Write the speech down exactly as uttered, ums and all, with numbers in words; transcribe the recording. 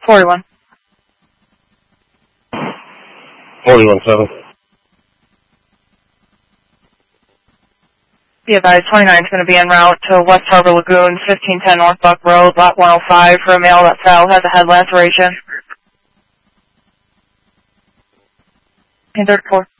forty-one. forty-one seven. Be advised, twenty-nine is going to be en route to West Harbor Lagoon, fifteen ten North Buck Road, lot one oh five, for a male that fell, has a head laceration. In thirty-four.